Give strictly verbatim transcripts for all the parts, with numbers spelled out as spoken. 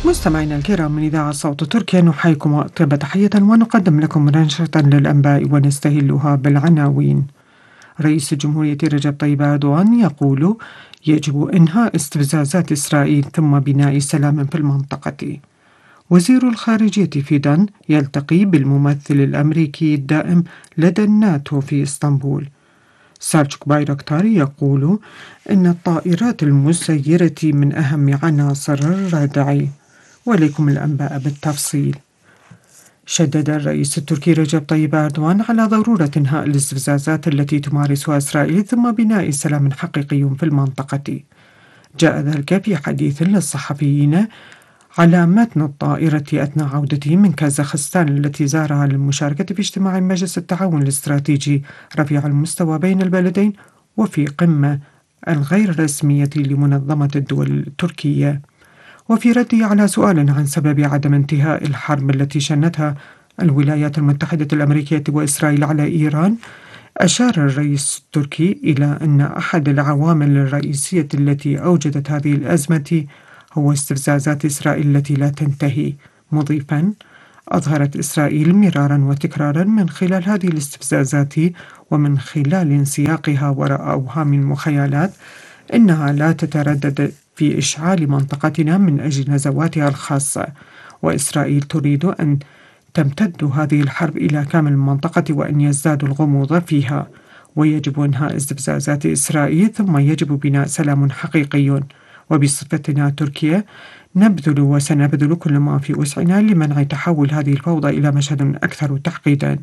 مستمعينا الكرام من إذاعة صوت تركيا نحييكم وأطيب تحية ونقدم لكم منشرة للأنباء ونستهلها بالعناوين. رئيس الجمهورية رجب طيب أردوغان يقول يجب إنهاء استفزازات إسرائيل ثم بناء سلام في المنطقة. وزير الخارجية فيدان يلتقي بالممثل الأمريكي الدائم لدى الناتو في إسطنبول. سيلجوك بايركتار يقول إن الطائرات المسيرة من أهم عناصر الردع. ولكم الأنباء بالتفصيل. شدد الرئيس التركي رجب طيب أردوغان على ضرورة إنهاء الاستفزازات التي تمارسها إسرائيل ثم بناء سلام حقيقي في المنطقة. جاء ذلك في حديث للصحفيين على متن الطائرة أثناء عودته من كازاخستان التي زارها للمشاركة في اجتماع مجلس التعاون الاستراتيجي رفيع المستوى بين البلدين وفي قمة الغير رسمية لمنظمة الدول التركية. وفي رده على سؤال عن سبب عدم انتهاء الحرب التي شنتها الولايات المتحدة الأمريكية وإسرائيل على إيران، أشار الرئيس التركي إلى أن أحد العوامل الرئيسية التي أوجدت هذه الأزمة هو استفزازات إسرائيل التي لا تنتهي، مضيفا: أظهرت إسرائيل مرارا وتكرارا من خلال هذه الاستفزازات ومن خلال انسياقها وراء أوهام وخيالات إنها لا تتردد في إشعال منطقتنا من أجل نزواتها الخاصة، وإسرائيل تريد أن تمتد هذه الحرب إلى كامل المنطقة وأن يزداد الغموض فيها، ويجب إنهاء استفزازات إسرائيل ثم يجب بناء سلام حقيقي. وبصفتنا تركيا نبذل وسنبذل كل ما في وسعنا لمنع تحول هذه الفوضى إلى مشهد أكثر تعقيدا.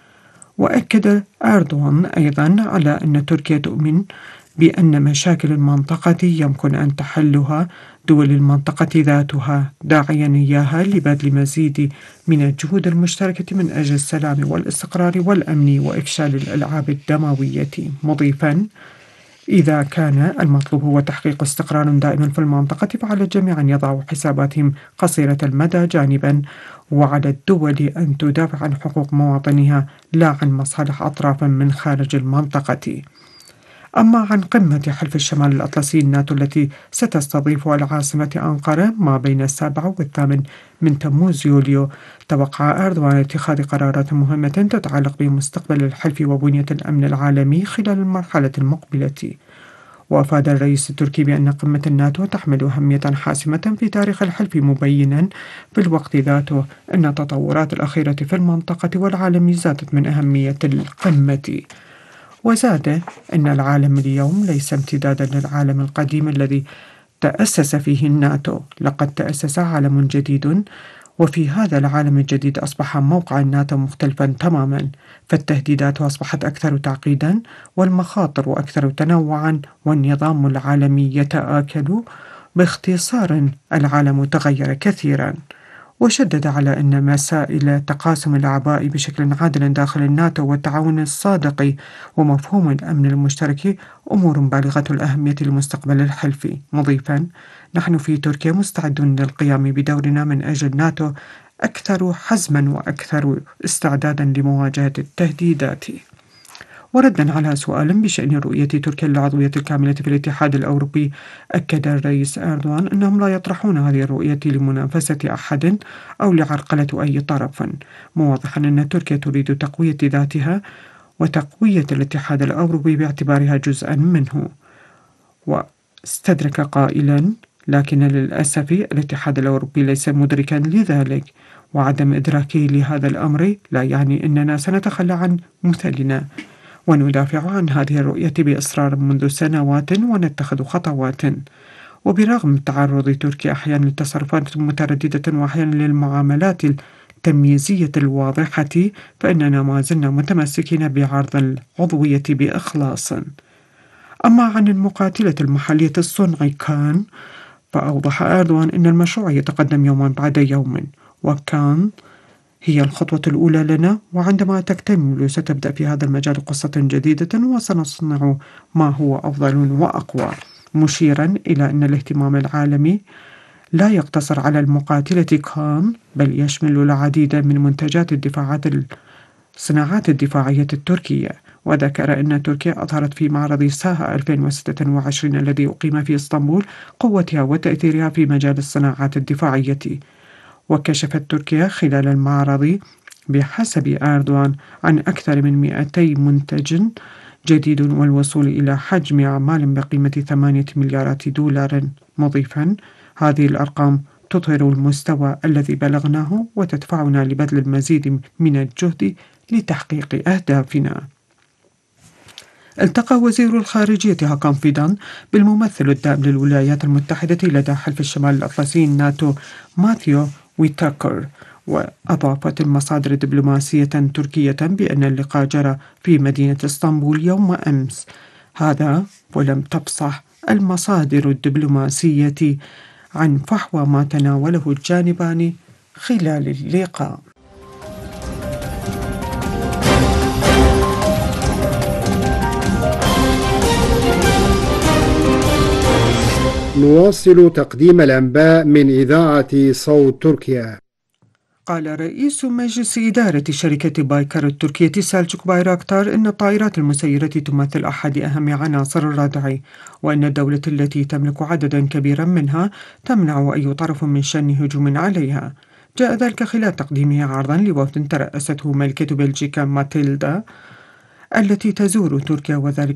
وأكد أردوغان أيضا على أن تركيا تؤمن بأن مشاكل المنطقة يمكن أن تحلها دول المنطقة ذاتها، داعيا إياها لبذل مزيد من الجهود المشتركة من أجل السلام والاستقرار والأمن وإفشال الألعاب الدموية، مضيفا: إذا كان المطلوب هو تحقيق استقرار دائم في المنطقة فعلى الجميع أن يضعوا حساباتهم قصيرة المدى جانبا، وعلى الدول أن تدافع عن حقوق مواطنيها لا عن مصالح أطراف من خارج المنطقة. أما عن قمة حلف الشمال الأطلسي الناتو التي ستستضيفها العاصمة أنقرة ما بين السابع والثامن من تموز يوليو، توقع أردوغان اتخاذ قرارات مهمة تتعلق بمستقبل الحلف وبنية الأمن العالمي خلال المرحلة المقبلة. وأفاد الرئيس التركي بأن قمة الناتو تحمل أهمية حاسمة في تاريخ الحلف، مبينا في الوقت ذاته أن التطورات الأخيرة في المنطقة والعالم زادت من أهمية القمة. وزاد أن العالم اليوم ليس امتدادا للعالم القديم الذي تأسس فيه الناتو، لقد تأسس عالم جديد، وفي هذا العالم الجديد أصبح موقع الناتو مختلفا تماما، فالتهديدات أصبحت أكثر تعقيدا والمخاطر أكثر تنوعا والنظام العالمي يتآكل. باختصار العالم تغير كثيرا. وشدد على أن مسائل تقاسم الأعباء بشكل عادل داخل الناتو والتعاون الصادق ومفهوم الأمن المشترك أمور بالغة الأهمية لمستقبل الحلف، مضيفا: نحن في تركيا مستعدون للقيام بدورنا من أجل الناتو أكثر حزما وأكثر استعدادا لمواجهة التهديدات. وردا على سؤال بشأن رؤية تركيا للعضوية الكاملة في الاتحاد الأوروبي، أكد الرئيس أردوغان أنهم لا يطرحون هذه الرؤية لمنافسة أحد أو لعرقلة أي طرف، موضحا أن تركيا تريد تقوية ذاتها وتقوية الاتحاد الأوروبي باعتبارها جزءا منه. واستدرك قائلا: لكن للأسف الاتحاد الأوروبي ليس مدركا لذلك، وعدم إدراكه لهذا الأمر لا يعني أننا سنتخلى عن مثلنا، وندافع عن هذه الرؤية بإصرار منذ سنوات ونتخذ خطوات. وبرغم تعرض تركيا أحيانا لتصرفات مترددة وأحيانا للمعاملات التمييزية الواضحة، فإننا ما زلنا متمسكين بعرض العضوية بإخلاص. أما عن المقاتلة المحلية الصنع كان، فأوضح أردوغان أن المشروع يتقدم يوما بعد يوم، وكان هي الخطوة الأولى لنا، وعندما تكتمل ستبدأ في هذا المجال قصة جديدة وسنصنع ما هو أفضل وأقوى، مشيرا إلى أن الاهتمام العالمي لا يقتصر على المقاتلة كان، بل يشمل العديد من منتجات الدفاعات الصناعات الدفاعية التركية. وذكر أن تركيا أظهرت في معرض ساها ألفين وستة وعشرين الذي أقيم في اسطنبول قوتها وتأثيرها في مجال الصناعات الدفاعية. وكشفت تركيا خلال المعرض بحسب أردوغان عن أكثر من مئتي منتج جديد والوصول إلى حجم أعمال بقيمة ثمانية مليارات دولار، مضيفا: هذه الأرقام تظهر المستوى الذي بلغناه وتدفعنا لبذل المزيد من الجهد لتحقيق أهدافنا. التقى وزير الخارجية هاكان فيدان بالممثل الدائم للولايات المتحدة لدى حلف الشمال الأطلسي ناتو ماثيو ويتاكر. وأضافت المصادر الدبلوماسية تركية بأن اللقاء جرى في مدينة اسطنبول يوم أمس هذا، ولم تفصح المصادر الدبلوماسية عن فحوى ما تناوله الجانبان خلال اللقاء. نواصل تقديم الأنباء من إذاعة صوت تركيا. قال رئيس مجلس إدارة شركة بايكر التركية سيلجوك بايراكتار إن الطائرات المسيرة تمثل أحد أهم عناصر الردع، وأن الدولة التي تملك عددا كبيرا منها تمنع أي طرف من شن هجوم عليها. جاء ذلك خلال تقديمه عرضا لوفد ترأسته ملكة بلجيكا ماتيلدا التي تزور تركيا، وذلك